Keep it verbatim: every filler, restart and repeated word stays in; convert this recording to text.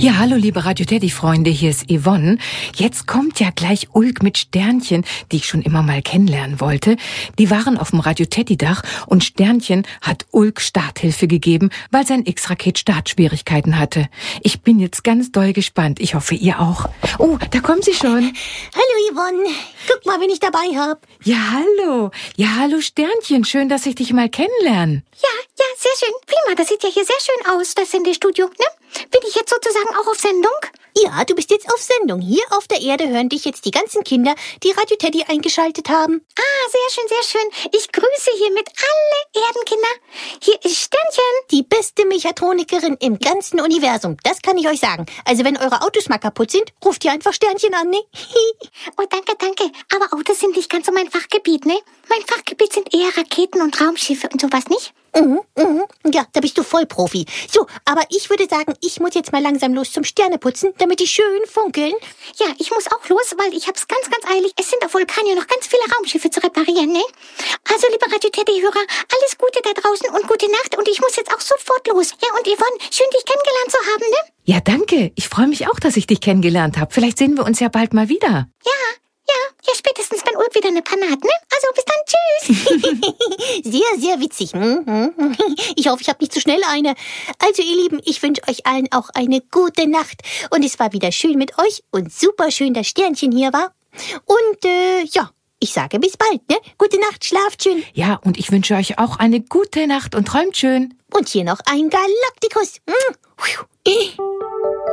Ja, hallo liebe Radio Teddy-Freunde, hier ist Yvonne. Jetzt kommt ja gleich Ulk mit Sternchen, die ich schon immer mal kennenlernen wollte. Die waren auf dem Radio Teddy-Dach und Sternchen hat Ulk Starthilfe gegeben, weil sein X-Raket Startschwierigkeiten hatte. Ich bin jetzt ganz doll gespannt. Ich hoffe, ihr auch. Oh, da kommen sie schon. Hallo Yvonne, guck mal, wen ich dabei habe. Ja, hallo. Ja, hallo Sternchen, schön, dass ich dich mal kennenlerne. Ja, ja, sehr schön. Prima, das sieht ja hier sehr schön aus, das Sendestudio, ne? Bin ich jetzt sozusagen auch auf Sendung? Ja, du bist jetzt auf Sendung. Hier auf der Erde hören dich jetzt die ganzen Kinder, die Radio Teddy eingeschaltet haben. Ah, sehr schön, sehr schön. Ich grüße hiermit alle Erdenkinder. Hier ist Sternchen. Die beste Mechatronikerin im ganzen Universum, das kann ich euch sagen. Also wenn eure Autos mal kaputt sind, ruft ihr einfach Sternchen an, ne? Oh, danke, danke. Aber Autos sind nicht ganz so mein Fachgebiet, ne? Mein Fachgebiet sind eher Raketen und Raumschiffe und sowas, nicht? Mhm, mhm. Ja, da bist du voll Profi. So, aber ich würde sagen, ich muss jetzt mal langsam los zum Sterneputzen, damit die schön funkeln. Ja, ich muss auch los, weil ich hab's ganz, ganz eilig. Es sind auf Vulkan ja noch ganz viele Raumschiffe zu reparieren, ne? Also, liebe Radio Teddy-Hörer, alles Gute da draußen und gute Nacht. Und ich muss jetzt auch sofort los. Ja, und Yvonne, schön, dich kennengelernt zu haben, ne? Ja, danke. Ich freue mich auch, dass ich dich kennengelernt habe. Vielleicht sehen wir uns ja bald mal wieder. Ja, ja, ja, spätestens, wenn Ulf wieder eine Panne hat, ne? Also, bis dann, tschüss. Sehr, sehr witzig. Ich hoffe, ich habe nicht zu schnell eine. Also, ihr Lieben, ich wünsche euch allen auch eine gute Nacht. Und es war wieder schön mit euch und super schön, dass Sternchen hier war. Und, äh, ja, ich sage bis bald, ne? Gute Nacht, schlaft schön. Ja, und ich wünsche euch auch eine gute Nacht und träumt schön. Und hier noch ein Galaktikus.